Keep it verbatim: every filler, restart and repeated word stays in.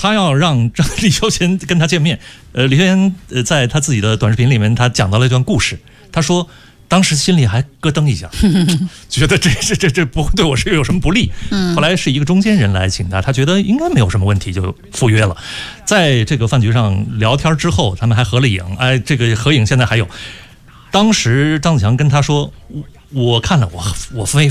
他要让李修贤跟他见面。呃，李修贤呃在他自己的短视频里面，他讲到了一段故事。他说，当时心里还咯噔一下，觉得这这这这不会对我是有什么不利。后来是一个中间人来请他，他觉得应该没有什么问题，就赴约了。在这个饭局上聊天之后，他们还合了影。哎，这个合影现在还有。当时张子强跟他说，我看了，我我非